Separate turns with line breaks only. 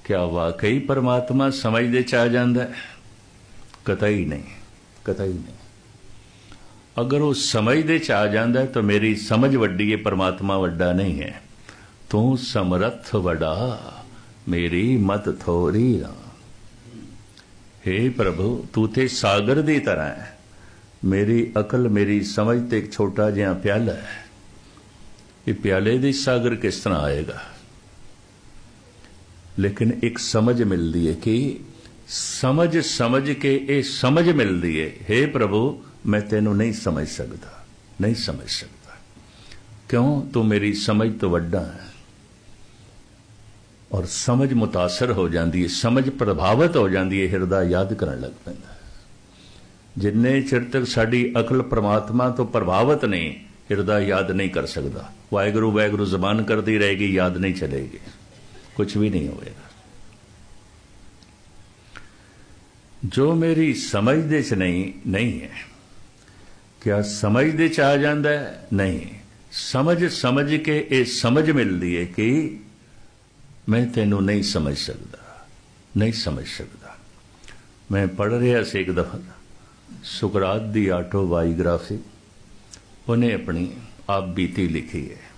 क्या वाकई परमात्मा समझ दे च आ जाता है? कतई नहीं, कतई नहीं। अगर वो समझ दे च आ जाता है तो मेरी समझ वड्डी है, परमात्मा वड्डा नहीं है। तू समर्थ वड़ा, मेरी मत थोड़ी ना। हे प्रभु, तू ते सागर की तरह है, मेरी अकल मेरी समझ ते एक छोटा जिहा प्याला है। ये प्याले दी सागर किस तरह आएगा? लेकिन एक समझ मिलती है कि समझ समझ के ये समझ मिलती है, हे प्रभु मैं तेनू नहीं समझ सकता, नहीं समझ सकता। क्यों? तू मेरी समझ तो वड्डा है। और समझ मुतासर हो जाती है, समझ प्रभावित हो जाती है, हृदय याद करने लग पैंदा है। जिन्ने चिर तक साडी अकल परमात्मा तो प्रभावित नहीं, हृदय याद नहीं कर सकता। वाहिगुरु वाहिगुरु जबान करती रहेगी, याद नहीं चलेगी, कुछ भी नहीं होगा। जो मेरी समझ दे च नहीं है, क्या समझ दे च आ जाता है? नहीं। समझ समझ के ये समझ मिलती है कि मैं तेनू नहीं समझ सकता, नहीं समझ सकता। मैं पढ़ रहा से एक दफा सुकरात दी ऑटोबायोग्राफी, उन्हें अपनी आप बीती लिखी है।